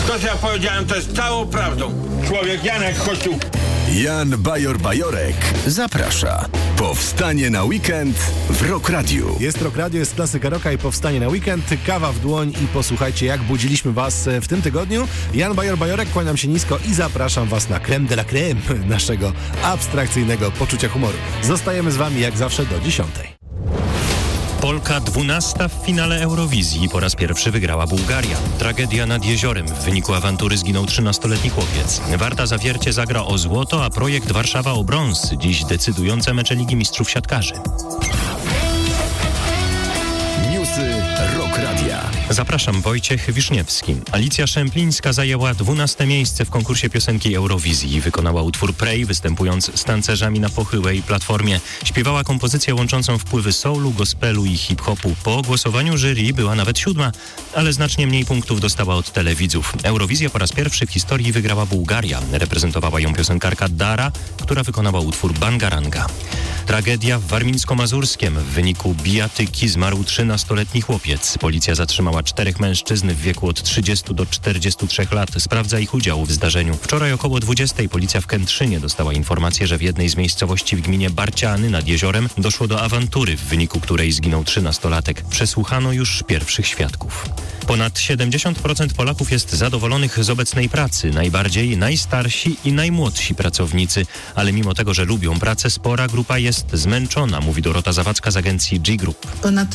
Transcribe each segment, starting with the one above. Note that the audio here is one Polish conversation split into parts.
To, co ja powiedziałem, to jest całą prawdą. Człowiek Janek Kościół. Jan Bajor-Bajorek zaprasza. Powstanie na weekend w Rock Radiu. Jest Rock Radio, jest klasyka rocka i powstanie na weekend. Kawa w dłoń i posłuchajcie, jak budziliśmy was w tym tygodniu. Jan Bajor-Bajorek, kłaniam się nisko i zapraszam was na crème de la crème naszego abstrakcyjnego poczucia humoru. Zostajemy z wami jak zawsze do 10:00. Polka 12 w finale Eurowizji. Po raz pierwszy wygrała Bułgaria. Tragedia nad jeziorem. W wyniku awantury zginął 13-letni chłopiec. Warta Zawiercie zagra o złoto, a projekt Warszawa o brąz. Dziś decydujące mecze Ligi Mistrzów Siatkarzy. Newsy Rock Radia. Zapraszam, Wojciech Wiszniewski. Alicja Szemplińska zajęła 12 miejsce w konkursie piosenki Eurowizji. Wykonała utwór Pray, występując z tancerzami na pochyłej platformie. Śpiewała kompozycję łączącą wpływy soulu, gospelu i hip-hopu. Po głosowaniu jury była nawet 7, ale znacznie mniej punktów dostała od telewidzów. Eurowizję po raz pierwszy w historii wygrała Bułgaria. Reprezentowała ją piosenkarka Dara, która wykonała utwór Bangaranga. Tragedia w Warmińsko-Mazurskiem. W wyniku bijatyki zmarł 13-letni chłopiec. Policja zatrzymała 4 mężczyzn w wieku od 30 do 43 lat. Sprawdza ich udział w zdarzeniu. Wczoraj około 20 policja w Kętrzynie dostała informację, że w jednej z miejscowości w gminie Barciany nad jeziorem doszło do awantury, w wyniku której zginął 13-latek. Przesłuchano już pierwszych świadków. Ponad 70% Polaków jest zadowolonych z obecnej pracy. Najbardziej najstarsi i najmłodsi pracownicy. Ale mimo tego, że lubią pracę, spora grupa jest zmęczona, mówi Dorota Zawadzka z agencji G-Group. Ponad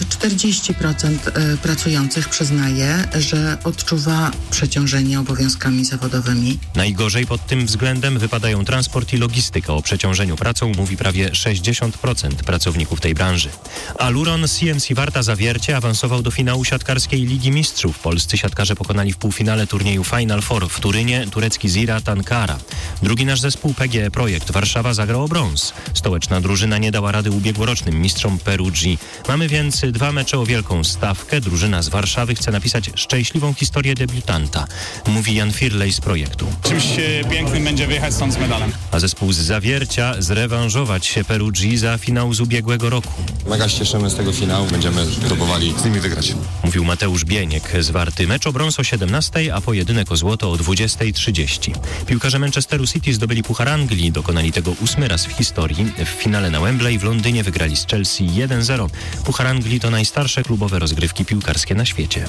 40% pracujących przyznaje, że odczuwa przeciążenie obowiązkami zawodowymi. Najgorzej pod tym względem wypadają transport i logistyka. O przeciążeniu pracą mówi prawie 60% pracowników tej branży. Aluron CMC Warta Zawiercie awansował do finału siatkarskiej Ligi Mistrzów. Polscy siatkarze pokonali w półfinale turnieju Final Four w Turynie turecki Ziraat Ankara. Drugi nasz zespół PGE Projekt Warszawa zagrał o brąz. Stołeczna drużyna nie dała rady ubiegłorocznym mistrzom Perugii. Mamy więc 2 mecze o wielką stawkę. Drużyna z Warszawy chce napisać szczęśliwą historię debiutanta, mówi Jan Firlej z projektu. Czymś pięknym będzie wyjechać stąd z medalem. A zespół z Zawiercia zrewanżować się Perugii za finał z ubiegłego roku. Mega się cieszymy z tego finału, będziemy próbowali z nimi wygrać. Mówił Mateusz Bieniek z Warty. Mecz o brąz o 17:00, a pojedynek o złoto o 20:30. Piłkarze Manchesteru City zdobyli Puchar Anglii. Dokonali tego 8 raz w historii. W finale na Wembley w Londynie wygrali z Chelsea 1-0. Puchar Anglii to najstarsze klubowe rozgrywki piłkarskie na świecie.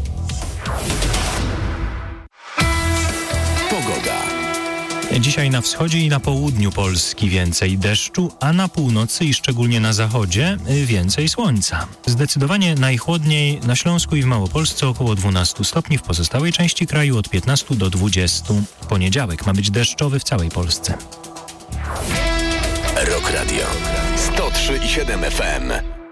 Pogoda. Dzisiaj na wschodzie i na południu Polski więcej deszczu, a na północy i szczególnie na zachodzie więcej słońca. Zdecydowanie najchłodniej na Śląsku i w Małopolsce około 12 stopni, w pozostałej części kraju od 15 do 20. Poniedziałek ma być deszczowy w całej Polsce. Rock Radio 103,7 FM.